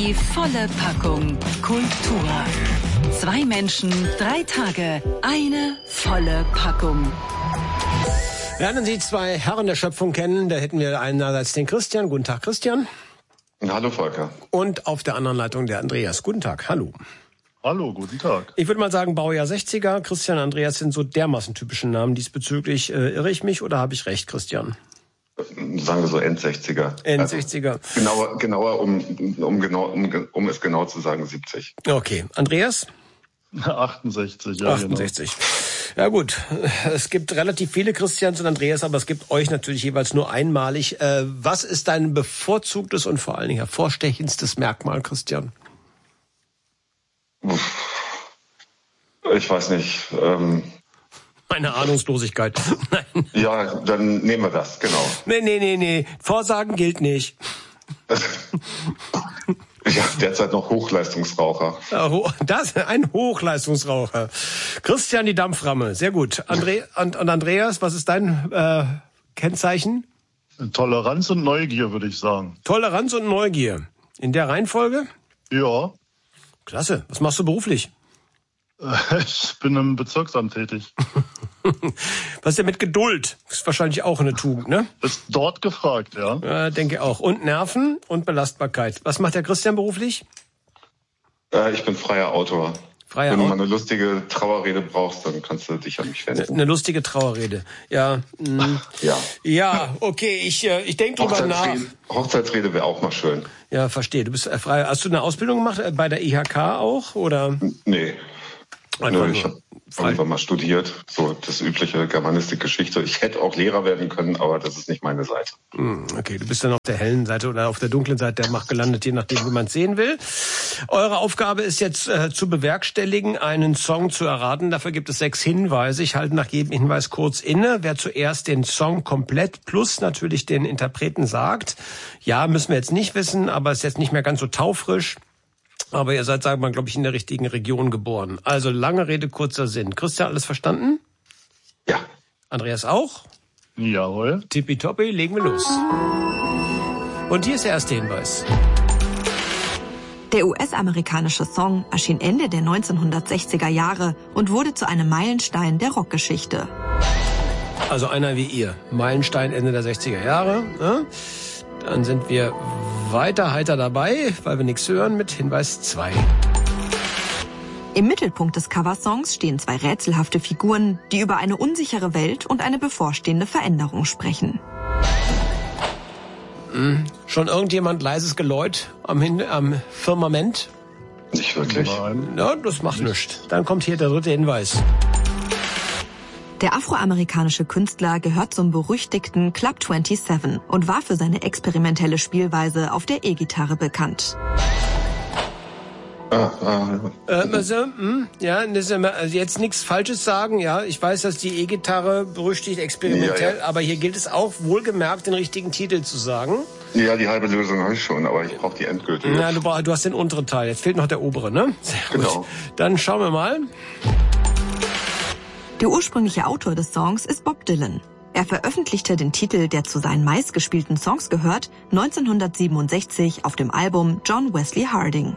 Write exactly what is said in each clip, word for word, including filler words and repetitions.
Die volle Packung Kultur. Zwei Menschen, drei Tage, eine volle Packung. Lernen Sie zwei Herren der Schöpfung kennen. Da hätten wir einerseits den Christian. Guten Tag, Christian. Hallo, Volker. Und auf der anderen Leitung der Andreas. Guten Tag, hallo. Hallo, guten Tag. Ich würde mal sagen, Baujahr sechziger. Christian, Andreas sind so dermaßen typische Namen. Diesbezüglich äh, irre ich mich oder habe ich recht, Christian? Sagen wir so Endsechziger. Endsechziger. Also genauer, genauer um, um, genau, um, um es genau zu sagen, siebzig. Okay. Andreas? achtundsechzig, ja, achtundsechzig. Genau. Ja gut, es gibt relativ viele Christians und Andreas, aber es gibt euch natürlich jeweils nur einmalig. Äh, was ist dein bevorzugtes und vor allen Dingen hervorstechendstes Merkmal, Christian? Ich weiß nicht. Ähm Meine Ahnungslosigkeit. Nein. Ja, dann nehmen wir das, genau. Nee, nee, nee, nee. Vorsagen gilt nicht. Ja, derzeit noch Hochleistungsraucher. Das, ein Hochleistungsraucher. Christian, die Dampframme. Sehr gut. André, und, und Andreas, was ist dein äh, Kennzeichen? Toleranz und Neugier, würde ich sagen. Toleranz und Neugier. In der Reihenfolge? Ja. Klasse. Was machst du beruflich? Ich bin im Bezirksamt tätig. Was ist denn mit Geduld? Ist wahrscheinlich auch eine Tugend, ne? Ist dort gefragt, ja. Ja, denke auch. Und Nerven und Belastbarkeit. Was macht der Christian beruflich? Äh, ich bin freier Autor. Freier Wenn du Autor. mal eine lustige Trauerrede brauchst, dann kannst du dich an mich wenden. Eine lustige Trauerrede. Ja. Mh. Ja. Ja, okay. Ich, äh, ich denke drüber nach. Hochzeitsrede, Hochzeitsrede wäre auch mal schön. Ja, verstehe. Du bist äh, frei. Hast du eine Ausbildung gemacht äh, bei der I H K auch, oder? Nee. Einfach Nö, ich habe frei. irgendwann mal studiert, so das übliche Germanistik, Geschichte. Ich hätte auch Lehrer werden können, aber das ist nicht meine Seite. Okay, du bist dann auf der hellen Seite oder auf der dunklen Seite der Macht gelandet, je nachdem, wie man es sehen will. Eure Aufgabe ist jetzt äh, zu bewerkstelligen, einen Song zu erraten. Dafür gibt es sechs Hinweise. Ich halte nach jedem Hinweis kurz inne. Wer zuerst den Song komplett plus natürlich den Interpreten sagt, ja, müssen wir jetzt nicht wissen, aber ist jetzt nicht mehr ganz so taufrisch. Aber ihr seid, sagen wir mal, glaube ich, in der richtigen Region geboren. Also lange Rede, kurzer Sinn. Christian, alles verstanden? Ja. Andreas auch? Jawohl. Tippitoppi, legen wir los. Und hier ist der erste Hinweis. Der U S-amerikanische Song erschien Ende der neunzehnhundertsechziger Jahre und wurde zu einem Meilenstein der Rockgeschichte. Also einer wie ihr. Meilenstein Ende der sechziger Jahre. Ne? Dann sind wir weiter heiter dabei, weil wir nichts hören, mit Hinweis zwei. Im Mittelpunkt des Coversongs stehen zwei rätselhafte Figuren, die über eine unsichere Welt und eine bevorstehende Veränderung sprechen. Hm. Schon irgendjemand leises Geläut am, Hin- am Firmament? Nicht wirklich. Nein. Ja, das macht nichts. Dann kommt hier der dritte Hinweis. Der afroamerikanische Künstler gehört zum berüchtigten Club siebenundzwanzig und war für seine experimentelle Spielweise auf der E-Gitarre bekannt. Ah, ah, Äh, also, hm, ja, das ist immer, also jetzt nichts Falsches sagen. Ja, ich weiß, dass die E-Gitarre berüchtigt experimentell, Ja, ja. aber hier gilt es auch, wohlgemerkt den richtigen Titel zu sagen. ja, die halbe Lösung habe ich schon, aber ich brauche die endgültige. Na, du, brauch- du hast den unteren Teil. Jetzt fehlt noch der obere, ne? Sehr gut. Genau. Dann schauen wir mal. Der ursprüngliche Autor des Songs ist Bob Dylan. Er veröffentlichte den Titel, der zu seinen meistgespielten Songs gehört, neunzehnhundertsiebenundsechzig auf dem Album John Wesley Harding.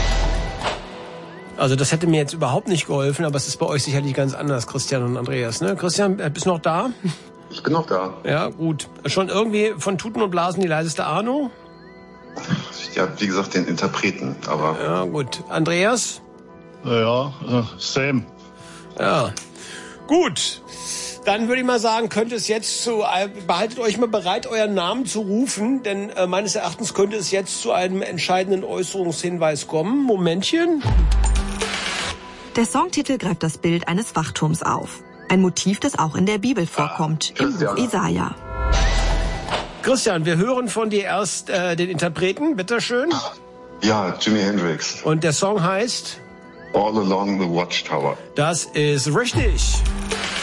Also das hätte mir jetzt überhaupt nicht geholfen, aber es ist bei euch sicherlich ganz anders, Christian und Andreas, ne? Christian, äh, bist du noch da? Ich bin noch da. Ja, gut. Schon irgendwie von Tuten und Blasen die leiseste Ahnung? Ja, wie gesagt, den Interpreten, aber Ja, gut. Andreas? Ja, äh, same. Ja. Gut. Dann würde ich mal sagen, könnte es jetzt zu, behaltet euch mal bereit, euren Namen zu rufen, denn äh, meines Erachtens könnte es jetzt zu einem entscheidenden Äußerungshinweis kommen. Momentchen. Der Songtitel greift das Bild eines Wachturms auf. Ein Motiv, das auch in der Bibel vorkommt, im Buch Jesaja. Christian, wir hören von dir erst äh, den Interpreten, bitteschön. ja, Jimi Hendrix. Und der Song heißt? All Along the Watchtower. Das ist richtig.